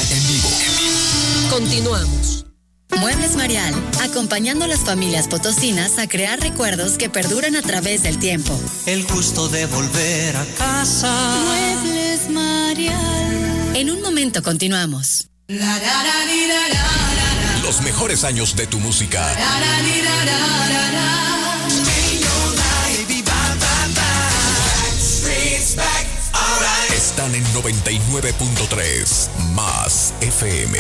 En vivo. Continuamos. Muebles Marial, acompañando a las familias potosinas a crear recuerdos que perduran a través del tiempo. El gusto de volver a casa. Muebles Marial. En un momento continuamos. Los mejores años de tu música. Están en 99.3 Más FM.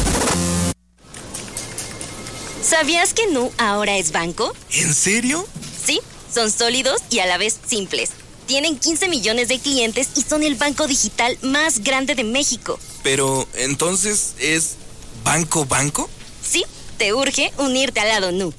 ¿Sabías que Nu ahora es banco? ¿En serio? Sí, son sólidos y a la vez simples. Tienen 15 millones de clientes y son el banco digital más grande de México. Pero, ¿entonces es banco? Sí, te urge unirte al lado Nu.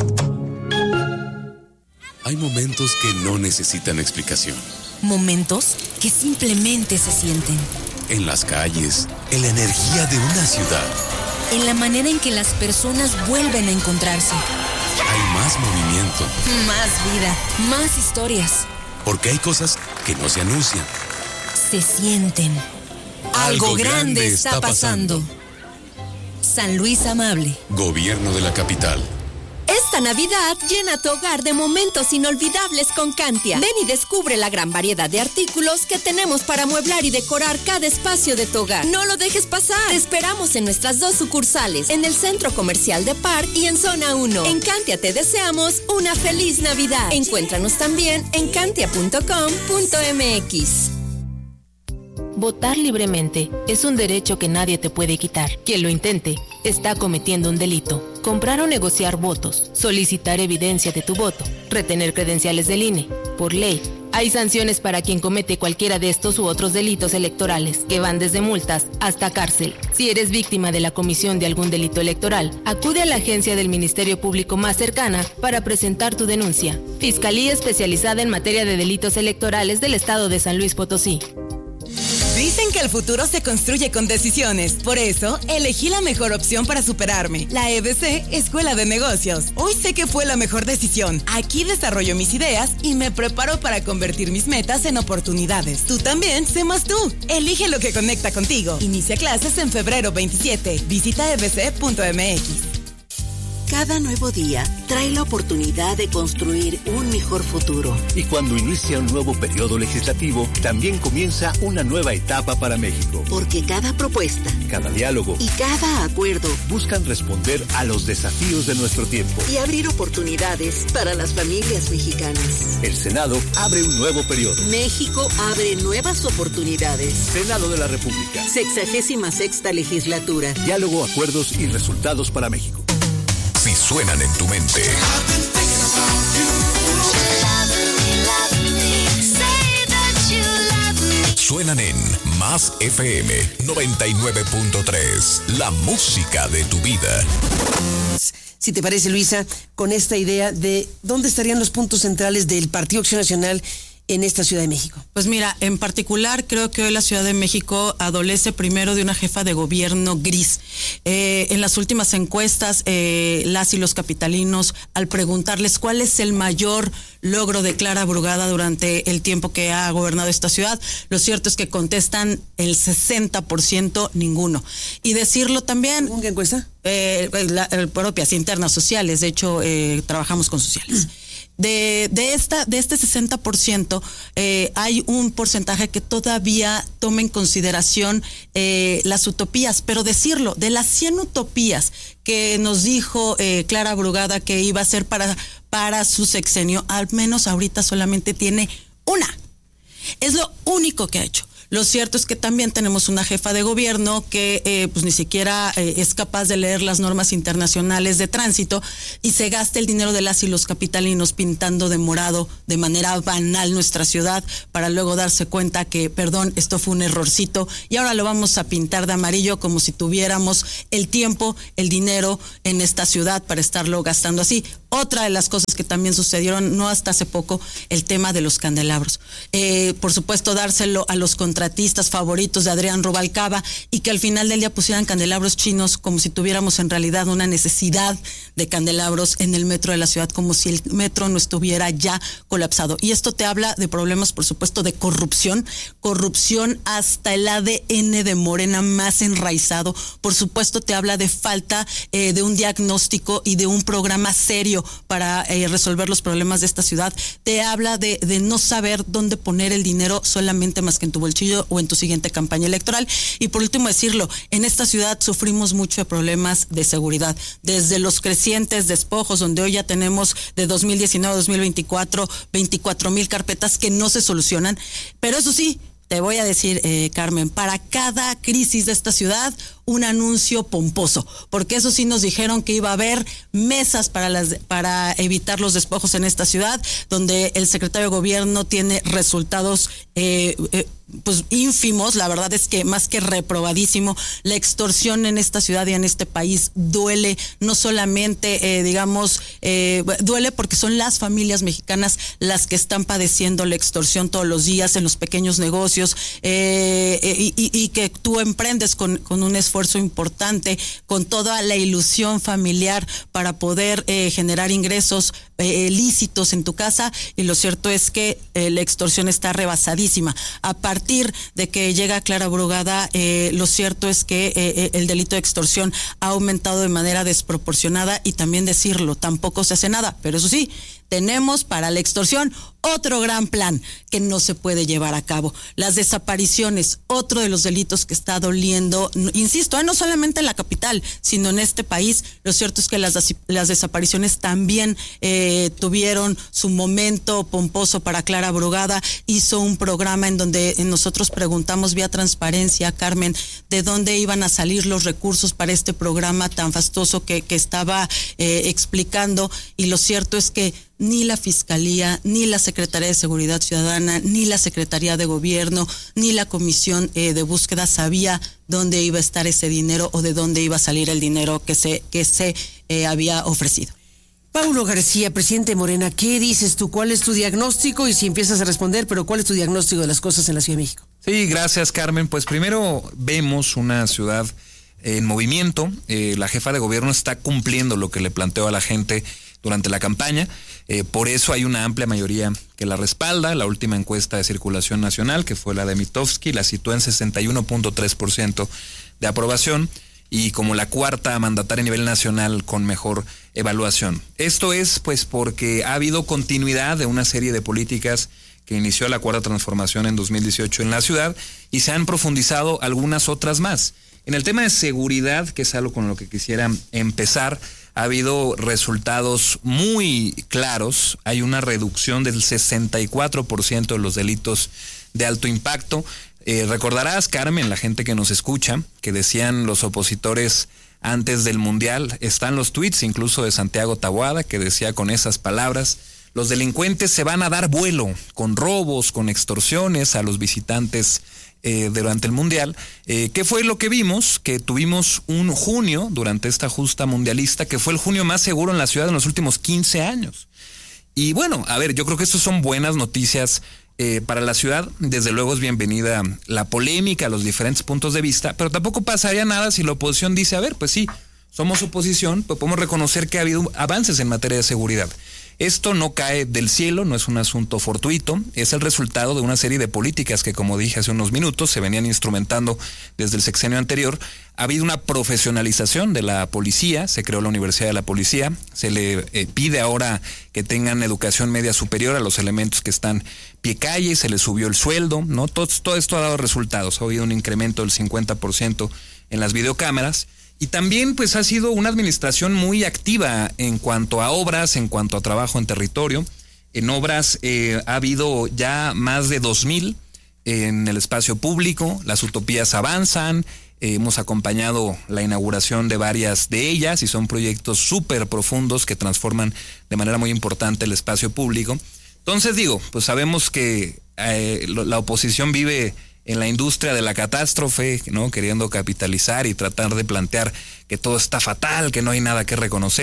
Hay momentos que no necesitan explicación. Momentos que simplemente se sienten. En las calles, en la energía de una ciudad. En la manera en que las personas vuelven a encontrarse. Hay más movimiento. Más vida, más historias. Porque hay cosas que no se anuncian. Se sienten. Algo grande está pasando. San Luis Amable. Gobierno de la capital. Esta Navidad llena tu hogar de momentos inolvidables con Cantia. Ven y descubre la gran variedad de artículos que tenemos para amueblar y decorar cada espacio de tu hogar. No lo dejes pasar. Te esperamos en nuestras 2 sucursales, en el Centro Comercial de Park y en Zona 1. En Cantia te deseamos una feliz Navidad. Encuéntranos también en cantia.com.mx. Votar libremente es un derecho que nadie te puede quitar. Quien lo intente está cometiendo un delito. Comprar o negociar votos, solicitar evidencia de tu voto, retener credenciales del INE. Por ley, hay sanciones para quien comete cualquiera de estos u otros delitos electorales, que van desde multas hasta cárcel. Si eres víctima de la comisión de algún delito electoral, acude a la agencia del Ministerio Público más cercana para presentar tu denuncia. Fiscalía Especializada en Materia de Delitos Electorales del Estado de San Luis Potosí. Dicen que el futuro se construye con decisiones. Por eso, elegí la mejor opción para superarme. La EBC Escuela de Negocios. Hoy sé que fue la mejor decisión. Aquí desarrollo mis ideas y me preparo para convertir mis metas en oportunidades. Tú también, sé más tú. Elige lo que conecta contigo. Inicia clases en febrero 27. Visita ebc.mx. Cada nuevo día trae la oportunidad de construir un mejor futuro. Y cuando inicia un nuevo periodo legislativo, también comienza una nueva etapa para México. Porque cada propuesta, cada diálogo y cada acuerdo buscan responder a los desafíos de nuestro tiempo y abrir oportunidades para las familias mexicanas. El Senado abre un nuevo periodo. México abre nuevas oportunidades. Senado de la República. 66ª legislatura. Diálogo, acuerdos y resultados para México. Si suenan en tu mente. Suenan en Más FM 99.3. La música de tu vida. Si te parece, Luisa, con esta idea de dónde estarían los puntos centrales del Partido Acción Nacional en esta Ciudad de México. Pues mira, en particular creo que hoy la Ciudad de México adolece primero de una jefa de gobierno gris. En las últimas encuestas, las y los capitalinos, al preguntarles cuál es el mayor logro de Clara Brugada durante el tiempo que ha gobernado esta ciudad, lo cierto es que contestan el 60%, ninguno. Y decirlo también... ¿Qué encuesta? Propias, internas, sociales. De hecho, trabajamos con sociales. De este 60%, hay un porcentaje que todavía toma en consideración las utopías, pero decirlo, de las 100 utopías que nos dijo Clara Brugada que iba a ser para su sexenio, al menos ahorita solamente tiene una. Es lo único que ha hecho. Lo cierto es que también tenemos una jefa de gobierno que pues ni siquiera es capaz de leer las normas internacionales de tránsito y se gasta el dinero de las y los capitalinos pintando de morado de manera banal nuestra ciudad para luego darse cuenta que, perdón, esto fue un errorcito y ahora lo vamos a pintar de amarillo como si tuviéramos el tiempo, el dinero en esta ciudad para estarlo gastando así. Otra de las cosas que también sucedieron, no hasta hace poco, el tema de los candelabros. Por supuesto, dárselo a los contratistas favoritos de Adrián Rubalcaba y que al final del día pusieran candelabros chinos como si tuviéramos en realidad una necesidad de candelabros en el metro de la ciudad, como si el metro no estuviera ya colapsado. Y esto te habla de problemas, por supuesto, de corrupción hasta el ADN de Morena más enraizado. Por supuesto, te habla de falta de un diagnóstico y de un programa serio para resolver los problemas de esta ciudad. Te habla de no saber dónde poner el dinero solamente más que en tu bolsillo o en tu siguiente campaña electoral. Y por último decirlo, en esta ciudad sufrimos mucho de problemas de seguridad, desde los crecientes despojos, donde hoy ya tenemos de 2019 a 2024 24,000 carpetas que no se solucionan. Pero eso sí, te voy a decir, Carmen, para cada crisis de esta ciudad, un anuncio pomposo, porque eso sí nos dijeron que iba a haber mesas para evitar los despojos en esta ciudad, donde el secretario de gobierno tiene resultados pues ínfimos. La verdad es que más que reprobadísimo. La extorsión en esta ciudad y en este país duele, no solamente duele porque son las familias mexicanas las que están padeciendo la extorsión todos los días en los pequeños negocios, y que tú emprendes con un esfuerzo importante, con toda la ilusión familiar para poder generar ingresos lícitos en tu casa, y lo cierto es que la extorsión está rebasadísima. A partir de que llega Clara Brugada, lo cierto es que el delito de extorsión ha aumentado de manera desproporcionada, y también decirlo, tampoco se hace nada. Pero eso sí, tenemos para la extorsión otro gran plan que no se puede llevar a cabo. Las desapariciones, otro de los delitos que está doliendo, insisto, no solamente en la capital, sino en este país. Lo cierto es que las desapariciones también tuvieron su momento pomposo para Clara Brugada. Hizo un programa en donde nosotros preguntamos vía transparencia, Carmen, de dónde iban a salir los recursos para este programa tan fastuoso que estaba explicando, y lo cierto es que ni la Fiscalía, ni la Secretaría de Seguridad Ciudadana, ni la Secretaría de Gobierno, ni la Comisión de Búsqueda sabía dónde iba a estar ese dinero o de dónde iba a salir el dinero que se había ofrecido. Paulo García, presidente de Morena, ¿qué dices tú? ¿Cuál es tu diagnóstico? Y si empiezas a responder, pero ¿cuál es tu diagnóstico de las cosas en la Ciudad de México? Sí, gracias, Carmen. Pues primero vemos una ciudad en movimiento. La jefa de gobierno está cumpliendo lo que le planteó a la gente durante la campaña. Por eso hay una amplia mayoría que la respalda. La última encuesta de circulación nacional, que fue la de Mitofsky, la situó en 61.3% de aprobación, y como la cuarta mandataria a nivel nacional con mejor evaluación. Esto es pues porque ha habido continuidad de una serie de políticas que inició la Cuarta Transformación en 2018 en la ciudad, y se han profundizado algunas otras más. En el tema de seguridad, que es algo con lo que quisiera empezar, ha habido resultados muy claros. Hay una reducción del 64% de los delitos de alto impacto. Recordarás, Carmen, la gente que nos escucha, que decían los opositores antes del Mundial, están los tweets incluso de Santiago Taboada, que decía con esas palabras: los delincuentes se van a dar vuelo con robos, con extorsiones a los visitantes durante el Mundial. ¿Qué fue lo que vimos? Que tuvimos un junio durante esta justa mundialista que fue el junio más seguro en la ciudad en los últimos 15 años. Y bueno, a ver, yo creo que estas son buenas noticias para la ciudad. Desde luego es bienvenida la polémica, los diferentes puntos de vista, pero tampoco pasaría nada si la oposición dice, a ver, pues sí, somos oposición, pues podemos reconocer que ha habido avances en materia de seguridad. Esto no cae del cielo, no es un asunto fortuito, es el resultado de una serie de políticas que, como dije hace unos minutos, se venían instrumentando desde el sexenio anterior. Ha habido una profesionalización de la policía, se creó la Universidad de la Policía, se le pide ahora que tengan educación media superior a los elementos que están pie calle, se les subió el sueldo, ¿no? Todo esto ha dado resultados, ha habido un incremento del 50% en las videocámaras. Y también pues ha sido una administración muy activa en cuanto a obras, en cuanto a trabajo en territorio. En obras ha habido ya más de 2,000 en el espacio público. Las utopías avanzan, hemos acompañado la inauguración de varias de ellas y son proyectos súper profundos que transforman de manera muy importante el espacio público. Entonces digo, pues sabemos que la oposición vive en la industria de la catástrofe, ¿no? Queriendo capitalizar y tratar de plantear que todo está fatal, que no hay nada que reconocer.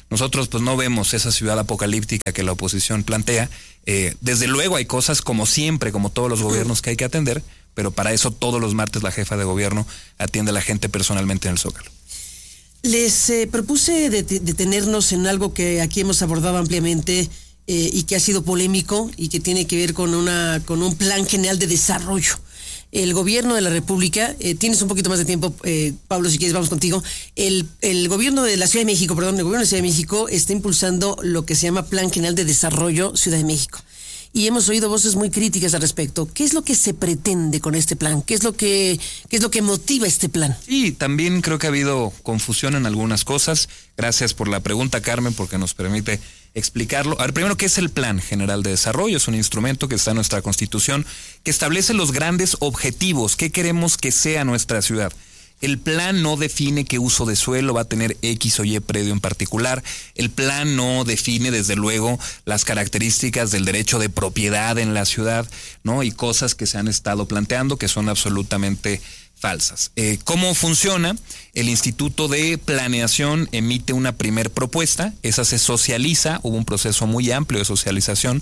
Nosotros pues no vemos esa ciudad apocalíptica que la oposición plantea. Desde luego hay cosas como siempre, como todos los gobiernos que hay que atender, pero para eso todos los martes la jefa de gobierno atiende a la gente personalmente en el Zócalo. Les propuse detenernos en algo que aquí hemos abordado ampliamente y que ha sido polémico y que tiene que ver con un plan general de desarrollo. El gobierno de la República, tienes un poquito más de tiempo, Pablo, si quieres vamos contigo. El gobierno de la Ciudad de México, el gobierno de Ciudad de México está impulsando lo que se llama Plan General de Desarrollo Ciudad de México. Y hemos oído voces muy críticas al respecto. ¿Qué es lo que se pretende con este plan? ¿Qué es lo que motiva este plan? Sí, también creo que ha habido confusión en algunas cosas. Gracias por la pregunta, Carmen, porque nos permite explicarlo. A ver, primero, ¿qué es el Plan General de Desarrollo? Es un instrumento que está en nuestra Constitución que establece los grandes objetivos. ¿Qué queremos que sea nuestra ciudad? El plan no define qué uso de suelo va a tener X o Y predio en particular. El plan no define, desde luego, las características del derecho de propiedad en la ciudad, ¿no? Y cosas que se han estado planteando que son absolutamente falsas. ¿Cómo funciona? El Instituto de Planeación emite una primer propuesta, esa se socializa, hubo un proceso muy amplio de socialización,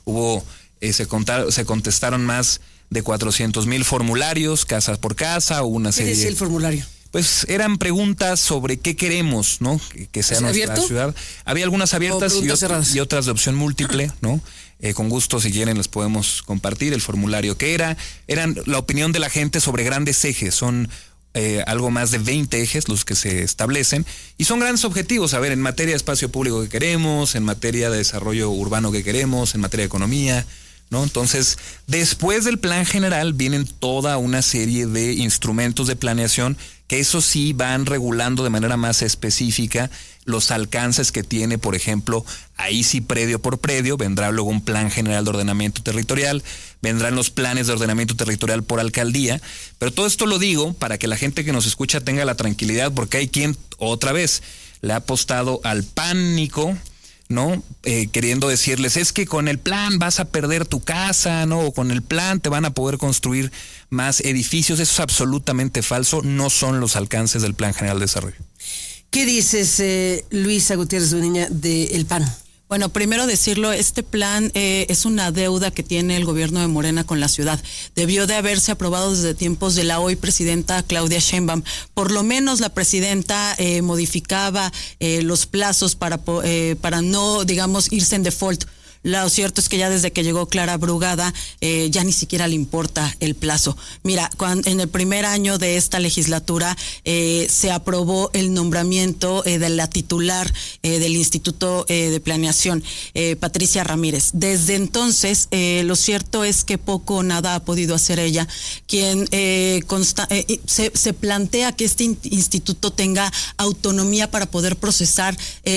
se contestaron más de 400,000 formularios, casa por casa, o una serie. ¿Qué decía el formulario? Pues eran preguntas sobre qué queremos, ¿no? Que sea nuestra ¿abierto? Ciudad. Había algunas abiertas y otras de opción múltiple, ¿no? Con gusto, si quieren, les podemos compartir el formulario que eran la opinión de la gente sobre grandes ejes. Son algo más de 20 ejes los que se establecen y son grandes objetivos. A ver, en materia de espacio público que queremos, en materia de desarrollo urbano que queremos, en materia de economía, ¿no? Entonces, después del plan general vienen toda una serie de instrumentos de planeación que eso sí van regulando de manera más específica los alcances que tiene, por ejemplo, ahí sí predio por predio, vendrá luego un plan general de ordenamiento territorial, vendrán los planes de ordenamiento territorial por alcaldía, pero todo esto lo digo para que la gente que nos escucha tenga la tranquilidad, porque hay quien, otra vez, le ha apostado al pánico, ¿no? Queriendo decirles, es que con el plan vas a perder tu casa, ¿no? O con el plan te van a poder construir más edificios. Eso es absolutamente falso, no son los alcances del Plan General de Desarrollo. ¿Qué dices, Luisa Gutiérrez Ureña, del PAN? Bueno, primero decirlo, este plan es una deuda que tiene el gobierno de Morena con la ciudad. Debió de haberse aprobado desde tiempos de la hoy presidenta Claudia Sheinbaum. Por lo menos la presidenta modificaba los plazos para no, digamos, irse en default. Lo cierto es que ya desde que llegó Clara Brugada ya ni siquiera le importa el plazo. Mira, en el primer año de esta legislatura se aprobó el nombramiento de la titular del Instituto de Planeación, Patricia Ramírez. Desde entonces, lo cierto es que poco o nada ha podido hacer ella, quien se plantea que este instituto tenga autonomía para poder procesar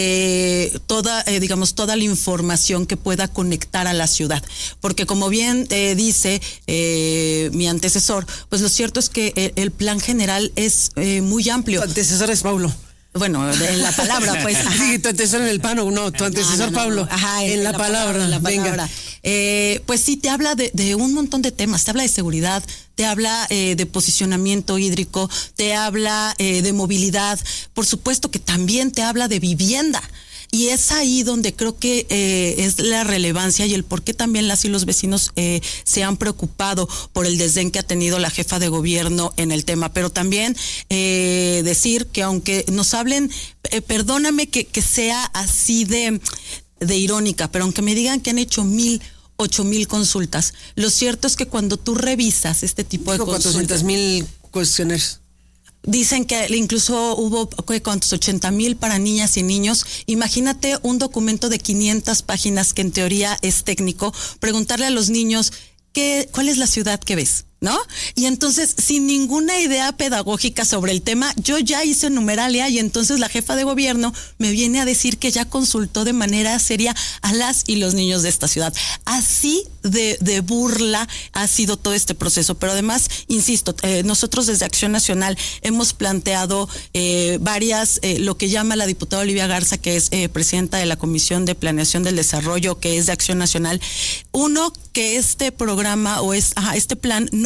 toda la información que pueda conectar a la ciudad, porque como bien dice mi antecesor, pues lo cierto es que el plan general es muy amplio. Tu antecesor es Paulo. Bueno, en la palabra, pues. Sí, tu antecesor en el PAN o no, tu antecesor Pablo. Ajá, en la palabra. Venga. Pues sí, te habla de un montón de temas, te habla de seguridad, te habla de posicionamiento hídrico, te habla de movilidad, por supuesto que también te habla de vivienda. Y es ahí donde creo que es la relevancia y el por qué también las y los vecinos se han preocupado por el desdén que ha tenido la jefa de gobierno en el tema. Pero también decir que aunque nos hablen, perdóname que sea así de irónica, pero aunque me digan que han hecho 8,000 consultas, lo cierto es que cuando tú revisas este tipo de consultas... 400,000 cuestionarios. Dicen que incluso hubo, ¿cuántos? 80,000 para niñas y niños. Imagínate un documento de 500 páginas que en teoría es técnico, preguntarle a los niños, ¿cuál es la ciudad que ves? ¿No? Y entonces, sin ninguna idea pedagógica sobre el tema, yo ya hice numeralia y entonces la jefa de gobierno me viene a decir que ya consultó de manera seria a las y los niños de esta ciudad. Así de burla ha sido todo este proceso, pero además, insisto, nosotros desde Acción Nacional hemos planteado varias, lo que llama la diputada Olivia Garza, que es presidenta de la Comisión de Planeación del Desarrollo, que es de Acción Nacional. Uno, que este programa este plan no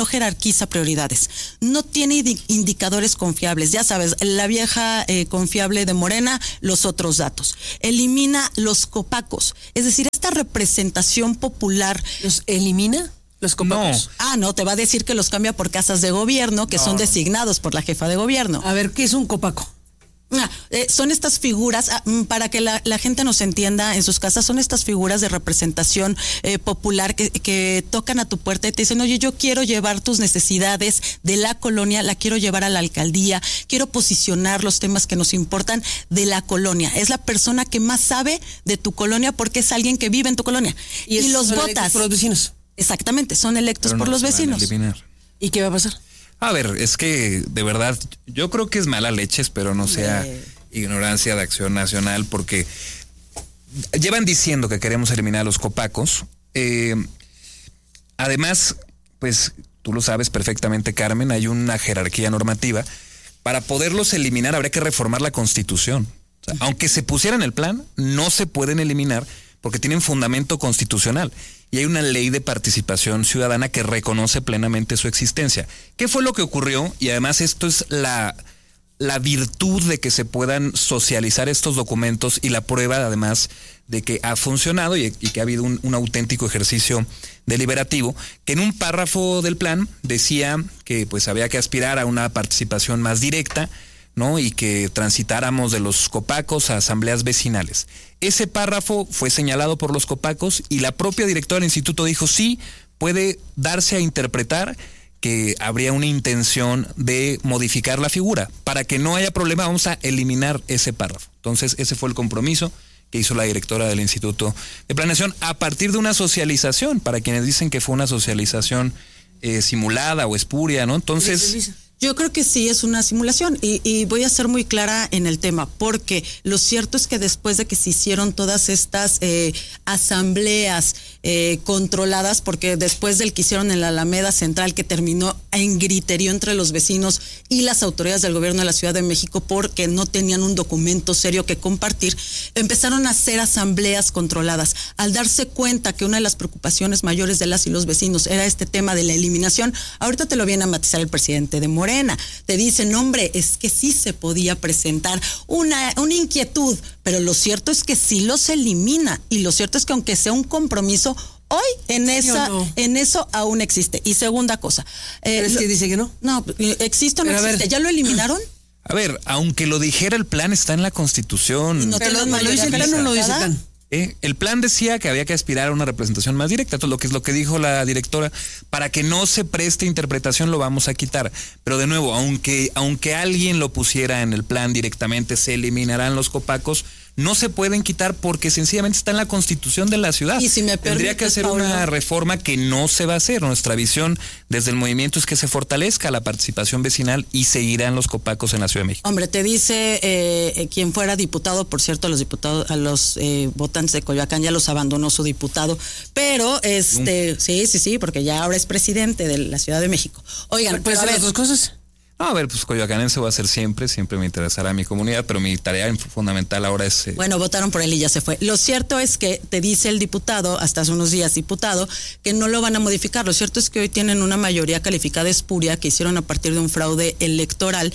jerarquiza prioridades, no tiene indicadores confiables, ya sabes, la vieja confiable de Morena, los otros datos. Elimina los copacos, es decir, esta representación popular. ¿Los elimina? Los copacos. No, te va a decir que los cambia por casas de gobierno que son designados por la jefa de gobierno. A ver, ¿qué es un copaco? Son estas figuras, para que la gente nos entienda en sus casas, son estas figuras de representación popular que tocan a tu puerta y te dicen, oye, yo quiero llevar tus necesidades de la colonia, la quiero llevar a la alcaldía, quiero posicionar los temas que nos importan de la colonia. Es la persona que más sabe de tu colonia porque es alguien que vive en tu colonia. Y los votas por los vecinos. Exactamente, son electos por los vecinos. ¿Y qué va a pasar? A ver, es que de verdad, yo creo que es mala leche, espero no sea ignorancia de Acción Nacional, porque llevan diciendo que queremos eliminar los copacos. Además, pues tú lo sabes perfectamente, Carmen, hay una jerarquía normativa. Para poderlos eliminar habría que reformar la Constitución. O sea, aunque se pusiera en el plan, no se pueden eliminar porque tienen fundamento constitucional. Y hay una ley de participación ciudadana que reconoce plenamente su existencia. ¿Qué fue lo que ocurrió? Y además esto es la virtud de que se puedan socializar estos documentos y la prueba además de que ha funcionado y que ha habido un auténtico ejercicio deliberativo, que en un párrafo del plan decía que pues había que aspirar a una participación más directa, ¿no? Y que transitáramos de los copacos a asambleas vecinales. Ese párrafo fue señalado por los copacos y la propia directora del instituto dijo, sí, puede darse a interpretar que habría una intención de modificar la figura. Para que no haya problema, vamos a eliminar ese párrafo. Entonces, ese fue el compromiso que hizo la directora del Instituto de Planeación a partir de una socialización, para quienes dicen que fue una socialización simulada o espuria, ¿no? Entonces... Yo creo que sí es una simulación y voy a ser muy clara en el tema, porque lo cierto es que después de que se hicieron todas estas asambleas controladas, porque después del que hicieron en la Alameda Central, que terminó en griterío entre los vecinos y las autoridades del gobierno de la Ciudad de México porque no tenían un documento serio que compartir, empezaron a hacer asambleas controladas. Al darse cuenta que una de las preocupaciones mayores de las y los vecinos era este tema de la eliminación, ahorita te lo viene a matizar el presidente de Morena. Te dicen, hombre, es que sí se podía presentar una inquietud, pero lo cierto es que sí los elimina, y lo cierto es que aunque sea un compromiso, hoy en eso aún existe. Y segunda cosa. ¿Pero es que dice que no? No, existe o no existe. ¿Ya lo eliminaron? A ver, aunque lo dijera el plan, está en la Constitución. ¿Y no te lo dice el plan o no lo dice el plan? El plan decía que había que aspirar a una representación más directa. Entonces, lo que dijo la directora, para que no se preste interpretación lo vamos a quitar. Pero de nuevo, aunque alguien lo pusiera en el plan directamente, se eliminarán los copacos, no se pueden quitar porque sencillamente está en la Constitución de la ciudad. Y si me tendría que hacer una reforma que no se va a hacer. Nuestra visión desde el movimiento es que se fortalezca la participación vecinal y seguirán los copacos en la Ciudad de México. Hombre, te dice quien fuera diputado, por cierto, a los votantes de Coyoacán ya los abandonó su diputado, pero sí, porque ya ahora es presidente de la Ciudad de México. Oigan, ¿puedes hacer las dos cosas? No, a ver, pues coyoacanense va a ser siempre me interesará mi comunidad, pero mi tarea fundamental ahora es... Bueno, votaron por él y ya se fue. Lo cierto es que te dice el diputado, hasta hace unos días diputado, que no lo van a modificar. Lo cierto es que hoy tienen una mayoría calificada espuria que hicieron a partir de un fraude electoral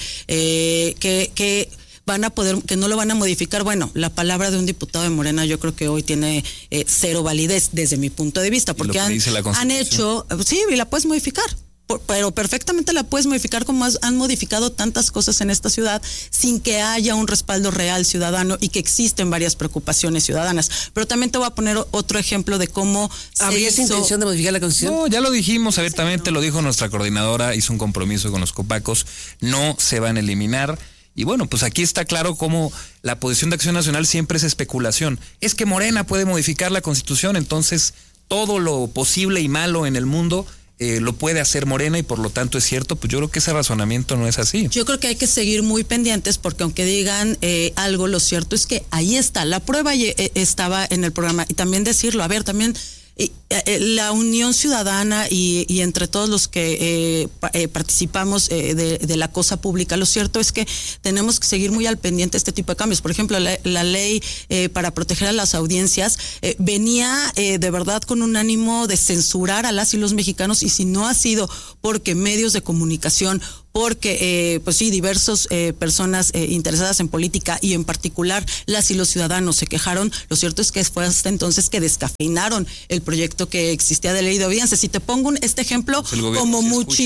que van a poder, que no lo van a modificar. Bueno, la palabra de un diputado de Morena yo creo que hoy tiene cero validez desde mi punto de vista, porque han hecho, sí, y la puedes modificar. Pero perfectamente la puedes modificar como han modificado tantas cosas en esta ciudad sin que haya un respaldo real ciudadano y que existen varias preocupaciones ciudadanas. Pero también te voy a poner otro ejemplo de cómo ¿habría esa intención de modificar la Constitución? No, ya lo dijimos abiertamente, lo dijo nuestra coordinadora, hizo un compromiso con los copacos, no se van a eliminar. Y bueno, pues aquí está claro cómo la posición de Acción Nacional siempre es especulación. Es que Morena puede modificar la Constitución, entonces todo lo posible y malo en el mundo lo puede hacer Morena y por lo tanto es cierto. Pues yo creo que ese razonamiento no es así. Yo creo que hay que seguir muy pendientes porque aunque digan algo, lo cierto es que ahí está, la prueba estaba en el programa y también decirlo, a ver, también La Unión Ciudadana y entre todos los que participamos de la cosa pública, lo cierto es que tenemos que seguir muy al pendiente este tipo de cambios. Por ejemplo, la ley para proteger a las audiencias venía de verdad con un ánimo de censurar a las y los mexicanos, y si no ha sido porque medios de comunicación, porque pues sí, diversas personas interesadas en política y en particular las y los ciudadanos se quejaron, lo cierto es que fue hasta entonces que descafeinaron el proyecto que existía de ley de audiencias. Si te pongo este ejemplo, como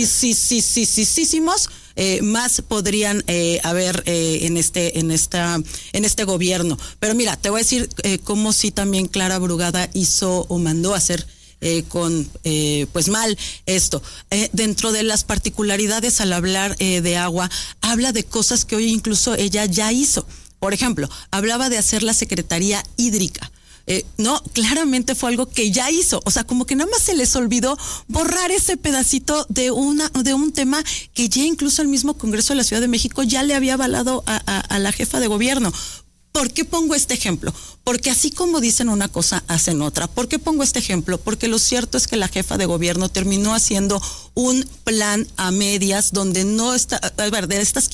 muchísimos más podrían haber en este gobierno. Pero mira, te voy a decir cómo sí también Clara Brugada hizo o mandó a hacer pues mal esto. Dentro de las particularidades al hablar de agua, habla de cosas que hoy incluso ella ya hizo. Por ejemplo, hablaba de hacer la Secretaría Hídrica. No, claramente fue algo que ya hizo. O sea, como que nada más se les olvidó borrar ese pedacito de un tema que ya incluso el mismo Congreso de la Ciudad de México ya le había avalado a la jefa de gobierno. ¿Por qué pongo este ejemplo? Porque así como dicen una cosa, hacen otra. ¿Por qué pongo este ejemplo? Porque lo cierto es que la jefa de gobierno terminó haciendo un plan a medias donde no está, a ver, de estas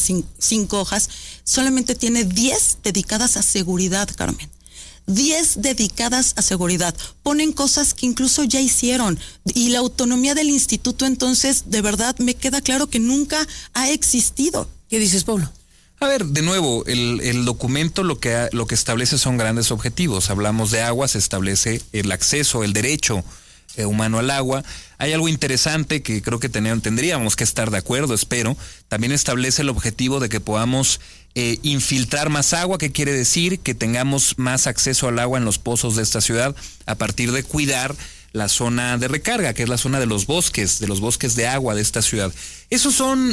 505 hojas, solamente tiene 10 dedicadas a seguridad, Carmen. 10 dedicadas a seguridad. Ponen cosas que incluso ya hicieron. Y la autonomía del instituto, entonces, de verdad, me queda claro que nunca ha existido. ¿Qué dices, Pablo? A ver, de nuevo, el documento lo que establece son grandes objetivos. Hablamos de agua, se establece el acceso, el derecho humano al agua. Hay algo interesante que creo que tendríamos que estar de acuerdo, espero. También establece el objetivo de que podamos infiltrar más agua, que quiere decir que tengamos más acceso al agua en los pozos de esta ciudad a partir de cuidar la zona de recarga, que es la zona de los bosques de agua de esta ciudad. Esos son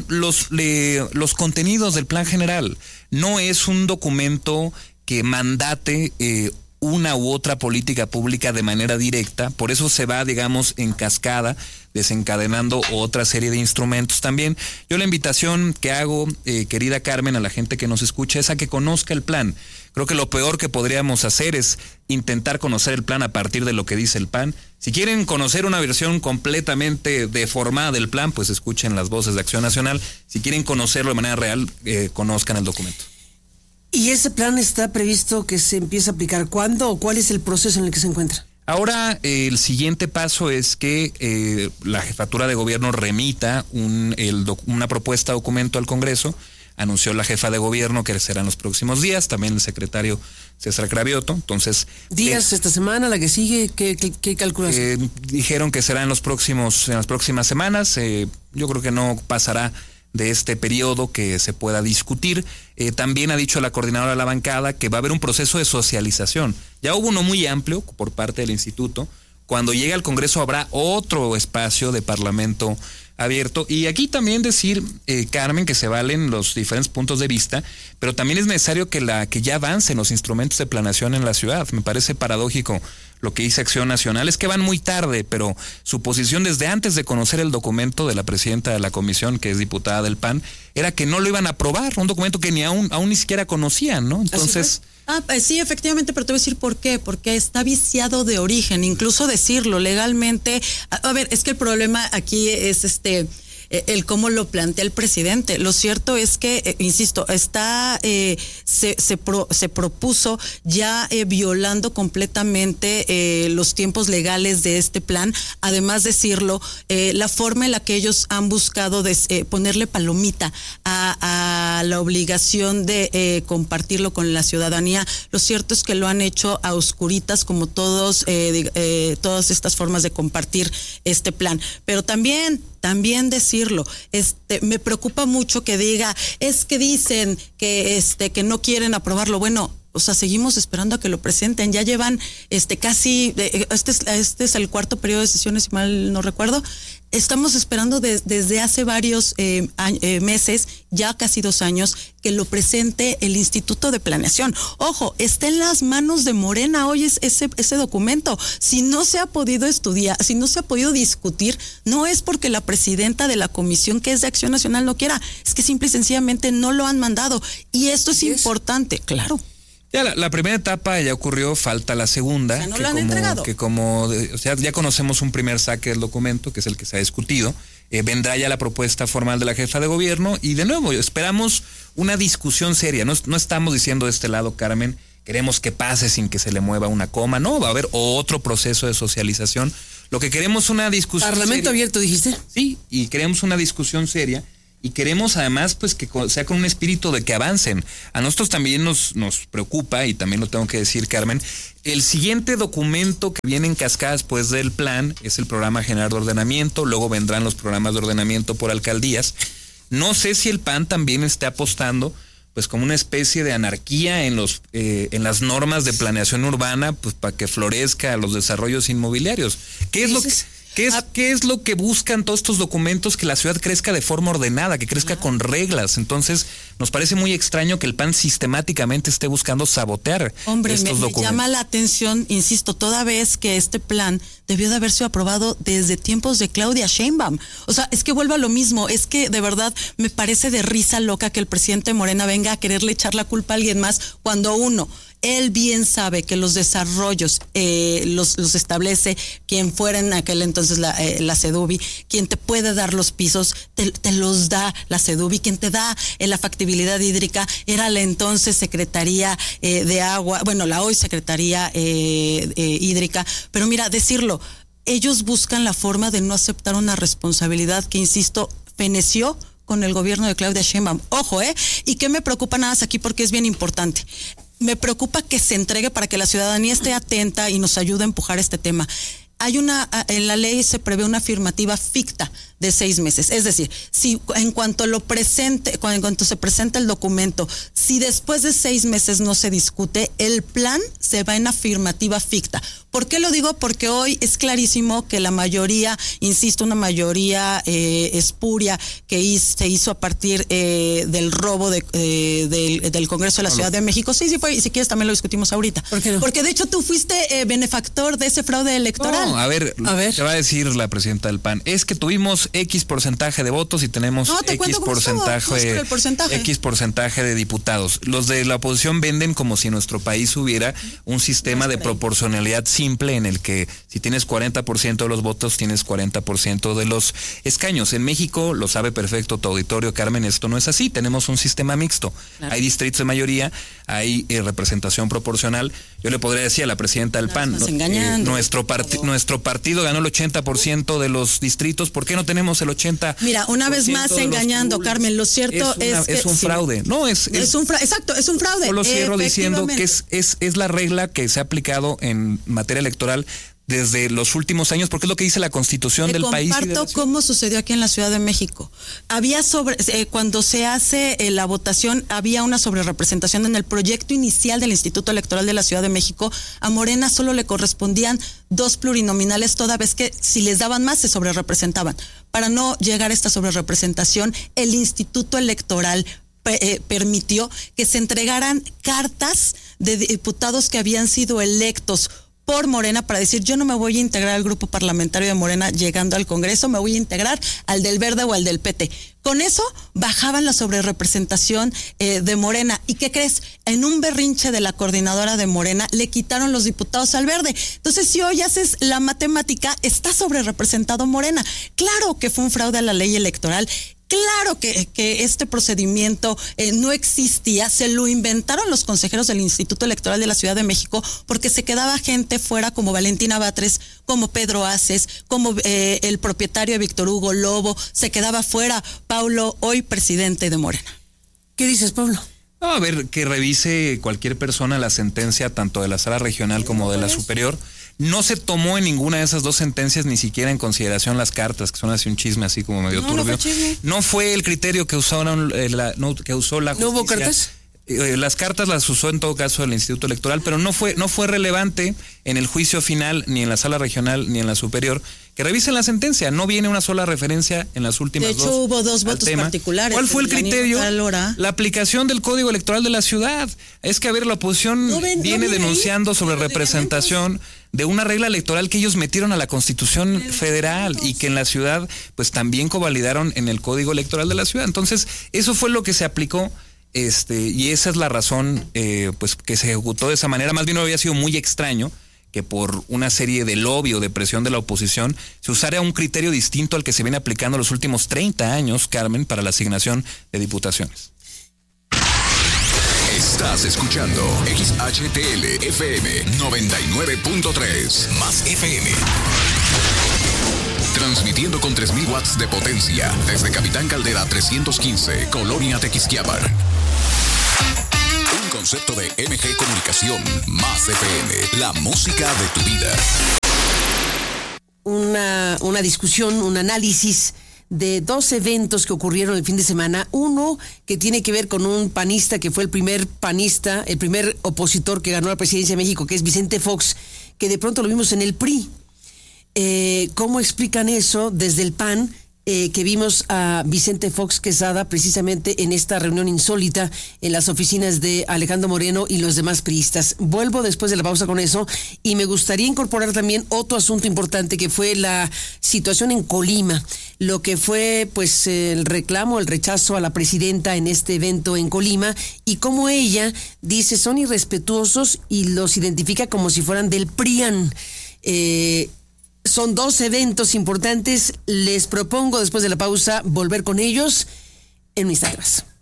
los contenidos del plan general. No es un documento que mandate una u otra política pública de manera directa, por eso se va, digamos, en cascada, desencadenando otra serie de instrumentos también. Yo la invitación que hago, querida Carmen, a la gente que nos escucha, es a que conozca el plan. Creo que lo peor que podríamos hacer es intentar conocer el plan a partir de lo que dice el PAN. Si quieren conocer una versión completamente deformada del plan, pues escuchen las voces de Acción Nacional. Si quieren conocerlo de manera real, conozcan el documento. ¿Y ese plan está previsto que se empiece a aplicar cuándo o cuál es el proceso en el que se encuentra? Ahora, el siguiente paso es que la jefatura de gobierno remita una propuesta de documento al Congreso. Anunció la jefa de gobierno que será en los próximos días, también el secretario César Cravioto. Entonces, ¿días esta semana, la que sigue? ¿Qué calculas? Dijeron que será en las próximas semanas. Yo creo que no pasará de este periodo que se pueda discutir. También ha dicho la coordinadora de la bancada que va a haber un proceso de socialización. Ya hubo uno muy amplio por parte del instituto. Cuando llegue al Congreso habrá otro espacio de parlamento abierto. Y aquí también decir, Carmen, que se valen los diferentes puntos de vista, pero también es necesario que ya avancen los instrumentos de planeación en la ciudad. Me parece paradójico lo que dice Acción Nacional, es que van muy tarde, pero su posición desde antes de conocer el documento de la presidenta de la comisión, que es diputada del PAN, era que no lo iban a aprobar, un documento que aún ni siquiera conocían, ¿no? Entonces... sí, efectivamente, pero te voy a decir por qué, porque está viciado de origen, incluso decirlo legalmente. A ver, es que el problema aquí es el cómo lo plantea el presidente. Lo cierto es que, insisto, se propuso ya violando completamente los tiempos legales de este plan. Además decirlo, la forma en la que ellos han buscado ponerle palomita a la obligación de compartirlo con la ciudadanía, lo cierto es que lo han hecho a oscuritas, como todas estas formas de compartir este plan. Pero también decirlo, me preocupa mucho que diga, es que dicen que no quieren aprobarlo. Bueno, o sea, seguimos esperando a que lo presenten. Ya llevan casi, este es el cuarto periodo de sesiones, si mal no recuerdo. Estamos esperando desde hace varios meses, ya casi 2 años, que lo presente el Instituto de Planeación. Ojo, está en las manos de Morena hoy ese documento. Si no se ha podido estudiar, si no se ha podido discutir, no es porque la presidenta de la comisión, que es de Acción Nacional, no quiera, es que simple y sencillamente no lo han mandado. Y esto es importante, claro. Ya la primera etapa ya ocurrió, falta la segunda. O sea, no lo han entregado. Ya conocemos un primer saque del documento, que es el que se ha discutido. Vendrá ya la propuesta formal de la jefa de gobierno y de nuevo esperamos una discusión seria. No estamos diciendo de este lado, Carmen, queremos que pase sin que se le mueva una coma. No, va a haber otro proceso de socialización. Lo que queremos es una discusión Parlamento seria. Abierto, dijiste. Sí, y queremos una discusión seria. Y queremos además pues que sea con un espíritu de que avancen. A nosotros también nos preocupa, y también lo tengo que decir, Carmen, el siguiente documento que viene en cascada después del plan es el Programa General de Ordenamiento, luego vendrán los programas de ordenamiento por alcaldías. No sé si el PAN también esté apostando pues como una especie de anarquía en las normas de planeación urbana, pues para que florezca los desarrollos inmobiliarios. ¿Qué es lo que buscan todos estos documentos? Que la ciudad crezca de forma ordenada, que crezca con reglas. Entonces, nos parece muy extraño que el PAN sistemáticamente esté buscando sabotear estos documentos. Me llama la atención, insisto, toda vez que este plan debió de haber sido aprobado desde tiempos de Claudia Sheinbaum. O sea, es que vuelvo a lo mismo. Es que de verdad me parece de risa loca que el presidente Morena venga a quererle echar la culpa a alguien más cuando él bien sabe que los desarrollos los establece quien fuera en aquel entonces la CEDUBI, quien te puede dar los pisos, te los da la CEDUBI, quien te da la factibilidad hídrica era la entonces Secretaría de Agua, la hoy Secretaría Hídrica, pero mira, decirlo, ellos buscan la forma de no aceptar una responsabilidad que, insisto, feneció con el gobierno de Claudia Sheinbaum. Ojo, y que me preocupa nada más aquí porque es bien importante. Me preocupa que se entregue para que la ciudadanía esté atenta y nos ayude a empujar este tema. En la ley se prevé una afirmativa ficta de 6 meses. Es decir, si en cuanto se presenta el documento, si después de 6 meses no se discute, el plan se va en afirmativa ficta. ¿Por qué lo digo? Porque hoy es clarísimo que la mayoría, insisto, una mayoría espuria que se hizo a partir del robo del Congreso de la Ciudad de México. Sí fue, y si quieres también lo discutimos ahorita. ¿Por qué no? Porque de hecho tú fuiste benefactor de ese fraude electoral. No, a ver, te va a decir la presidenta del PAN, es que tuvimos X porcentaje de votos y tenemos X porcentaje de diputados. Los de la oposición venden como si en nuestro país hubiera un sistema de proporcionalidad simple en el que si tienes 40% de los votos, tienes 40% de los escaños. En México, lo sabe perfecto tu auditorio, Carmen, esto no es así. Tenemos un sistema mixto. Claro. Hay distritos de mayoría, hay representación proporcional. Yo le podría decir a la presidenta del PAN, nuestro partido ganó el 80% de los distritos, ¿por qué no tenemos el 80%? Mira, una vez más engañando, Carmen, lo cierto es que es un fraude. No, es un fraude. Exacto, es un fraude. Solo cierro diciendo que es la regla que se ha aplicado en materia electoral desde los últimos años, porque es lo que dice la Constitución del país. Comparto cómo sucedió aquí en la Ciudad de México. Había cuando se hace la votación, había una sobrerepresentación en el proyecto inicial del Instituto Electoral de la Ciudad de México. A Morena solo le correspondían 2 plurinominales, toda vez que si les daban más se sobrerepresentaban. Para no llegar a esta sobrerepresentación, el Instituto Electoral permitió que se entregaran cartas de diputados que habían sido electos por Morena para decir, yo no me voy a integrar al grupo parlamentario de Morena llegando al Congreso, me voy a integrar al del Verde o al del PT. Con eso bajaban la sobrerepresentación de Morena. ¿Y qué crees? En un berrinche de la coordinadora de Morena le quitaron los diputados al Verde. Entonces, si hoy haces la matemática, está sobrerepresentado Morena. Claro que fue un fraude a la ley electoral. Claro que este procedimiento no existía, se lo inventaron los consejeros del Instituto Electoral de la Ciudad de México porque se quedaba gente fuera como Valentina Batres, como Pedro Aces, como el propietario de Víctor Hugo Lobo, se quedaba fuera Paulo, hoy presidente de Morena. ¿Qué dices, Pablo? No, a ver, que revise cualquier persona la sentencia tanto de la sala regional como de la superior. No se tomó en ninguna de esas 2 sentencias ni siquiera en consideración las cartas, que son así un chisme así como medio turbio. No fue el criterio que usaron que usó la justicia. ¿No hubo cartas? Las cartas las usó en todo caso el Instituto Electoral, pero no fue relevante en el juicio final, ni en la sala regional, ni en la superior. Que revisen la sentencia, no viene una sola referencia en las últimas 2. De hecho, hubo 2 votos particulares. ¿Cuál fue el criterio? La aplicación del Código Electoral de la ciudad. Es que, a ver, la oposición viene denunciando sobre representación de una regla electoral que ellos metieron a la Constitución Federal y que en la ciudad, pues también convalidaron en el Código Electoral de la ciudad. Entonces, eso fue lo que se aplicó. Y esa es la razón pues que se ejecutó de esa manera. Más bien había sido muy extraño que por una serie de lobby o de presión de la oposición se usara un criterio distinto al que se viene aplicando los últimos 30 años, Carmen, para la asignación de diputaciones. Estás escuchando XHTL FM 99.3 más FM. Transmitiendo con 3,000 watts de potencia desde Capitán Caldera 315, Colonia Tequisquiapan. Un concepto de MG Comunicación más FM, la música de tu vida. Una discusión, un análisis de 2 eventos que ocurrieron el fin de semana. Uno que tiene que ver con un panista que fue el primer panista, el primer opositor que ganó la presidencia de México, que es Vicente Fox, que de pronto lo vimos en el PRI. ¿Cómo explican eso desde el PAN? Que vimos a Vicente Fox Quesada precisamente en esta reunión insólita en las oficinas de Alejandro Moreno y los demás priistas. Vuelvo después de la pausa con eso y me gustaría incorporar también otro asunto importante que fue la situación en Colima, lo que fue pues el reclamo, el rechazo a la presidenta en este evento en Colima y cómo ella dice son irrespetuosos y los identifica como si fueran del PRIAN. Son 2 eventos importantes. Les propongo después de la pausa volver con ellos en un instante más.